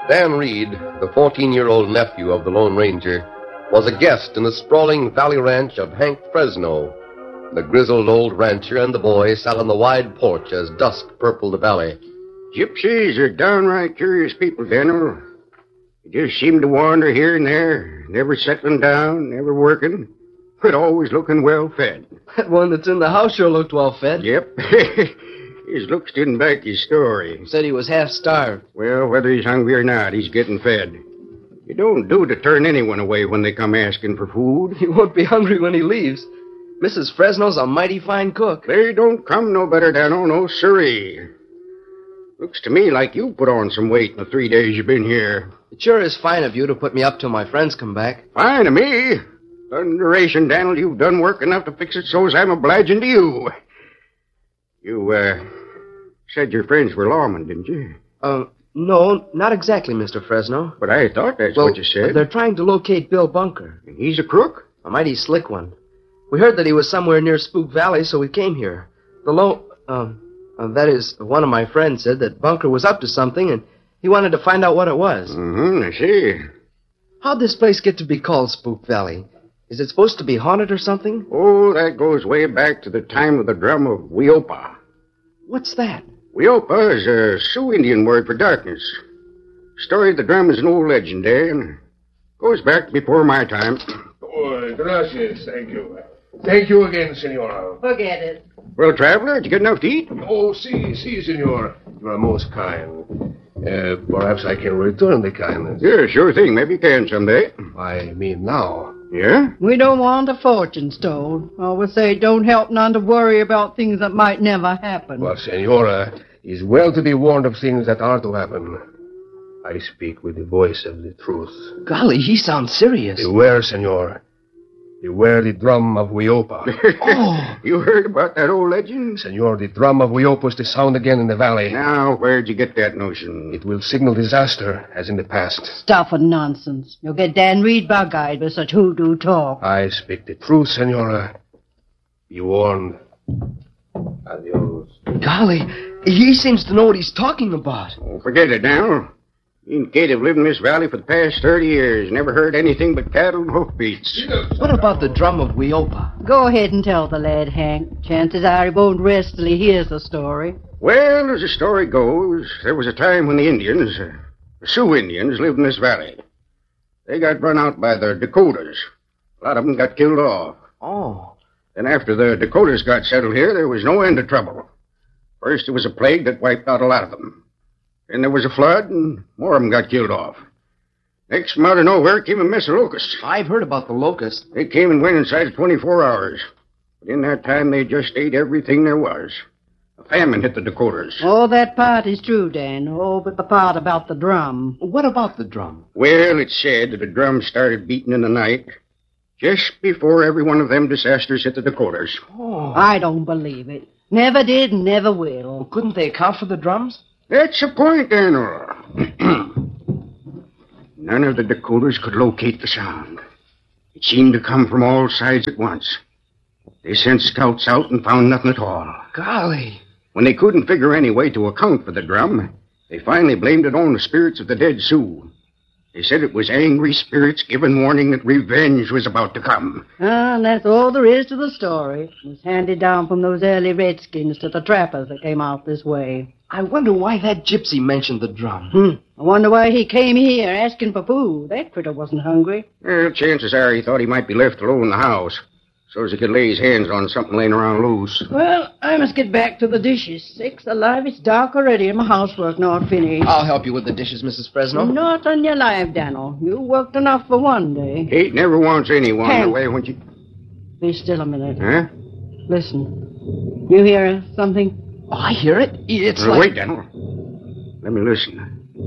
Dan Reed, the 14-year-old nephew of the Lone Ranger, was a guest in the sprawling valley ranch of Hank Fresno. The grizzled old rancher and the boy sat on the wide porch as dusk purpled the valley. Gypsies are downright curious people, Daniel. They just seem to wander here and there, never settling down, never working, but always looking well fed. That one that's in the house sure looked well fed. Yep. His looks didn't back his story. Said he was half starved. Well, whether he's hungry or not, he's getting fed. You don't do to turn anyone away when they come asking for food. He won't be hungry when he leaves. Mrs. Fresno's a mighty fine cook. They don't come no better, Daniel, no siree. Looks to me like you put on some weight in the 3 days you've been here. It sure is fine of you to put me up till my friends come back. Fine of me. Thunderation, Daniel, you've done work enough to fix it so's I'm obliging to you. You, said your friends were lawmen, didn't you? No, not exactly, Mr. Fresno. But I thought that's what you said. They're trying to locate Bill Bunker. He's a crook? A mighty slick one. We heard that he was somewhere near Spook Valley, so we came here. That is, one of my friends said that Bunker was up to something, and he wanted to find out what it was. I see. How'd this place get to be called Spook Valley? Is it supposed to be haunted or something? Oh, that goes way back to the time of the drum of Weopa. What's that? Weopa is a Sioux Indian word for darkness. Story of the drum is an old legend, eh? And goes back before my time. Oh, gracias. Thank you. Thank you again, senora. Forget it. Well, traveler, did you get enough to eat? Oh, si, senor. You are most kind. Perhaps I can return the kindness. Yeah, sure thing. Maybe you can someday. I mean now. Yeah? We don't want a fortune stole. Always say don't help none to worry about things that might never happen. Well, senora, it's well to be warned of things that are to happen. I speak with the voice of the truth. Golly, he sounds serious. Beware, senor. Beware the drum of Weopa. Oh! You heard about that old legend? Senor, the drum of Weopa is to sound again in the valley. Now, where'd you get that notion? It will signal disaster, as in the past. Stuff and nonsense. You'll get Dan Reed bug-eyed with such hoodoo talk. I speak the truth, senora. Be warned. Adios. Golly, he seems to know what he's talking about. Oh, forget it now. Me and Kate have lived in this valley for the past 30 years. Never heard anything but cattle and hoofbeats. What about the drum of Weopa? Go ahead and tell the lad, Hank. Chances are he won't rest till he hears the story. Well, as the story goes, there was a time when the Indians, the Sioux Indians, lived in this valley. They got run out by the Dakotas. A lot of them got killed off. Oh. Then after the Dakotas got settled here, there was no end of trouble. First, there was a plague that wiped out a lot of them. Then there was a flood, and more of them got killed off. Next, from out of nowhere, came a mess of locusts. I've heard about the locusts. They came and went inside of 24 hours. But in that time, they just ate everything there was. A famine hit the Dakotas. Oh, that part is true, Dan. Oh, but the part about the drum. What about the drum? Well, it's said that the drum started beating in the night just before every one of them disasters hit the Dakotas. Oh. I don't believe it. Never did and never will. Well, couldn't they account for the drums? That's the point, Daniel. None of the Dakotas could locate the sound. It seemed to come from all sides at once. They sent scouts out and found nothing at all. Golly. When they couldn't figure any way to account for the drum, they finally blamed it on the spirits of the dead Sioux. They said it was angry spirits giving warning that revenge was about to come. And that's all there is to the story. It was handed down from those early redskins to the trappers that came out this way. I wonder why that gypsy mentioned the drum. I wonder why he came here asking for food. That critter wasn't hungry. Well, chances are he thought he might be left alone in the house, so as he could lay his hands on something laying around loose. Well, I must get back to the dishes. Sakes alive, it's dark already and my housework not finished. I'll help you with the dishes, Mrs. Fresno. Not on your life, Daniel. You worked enough for one day. Kate never wants anyone Hank. away when she... Be still a minute. Huh? Listen. You hear something? Oh, I hear it. It's like... Wait, Daniel. Let me listen.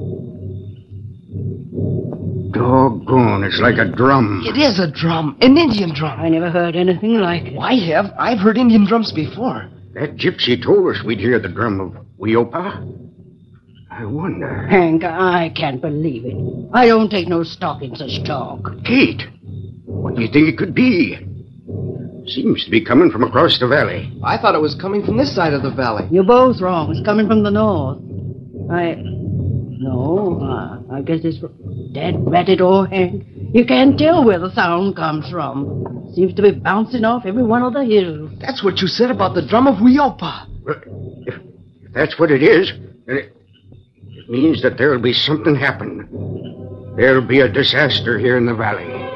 Doggone, it's like a drum. It is a drum. An Indian drum. I never heard anything like it. I have. I've heard Indian drums before. That gypsy told us we'd hear the drum of Weopa. I wonder... Hank, I can't believe it. I don't take no stock in such talk. Kate, what do you think it could be? Seems to be coming from across the valley. I thought it was coming from this side of the valley. You're both wrong. It's coming from the north. No, I guess it's dead ratted or Hank. You can't tell where the sound comes from. Seems to be bouncing off every one of the hills. That's what you said about the drum of Weopa. If that's what it is, then it means that there'll be something happen. There'll be a disaster here in the valley.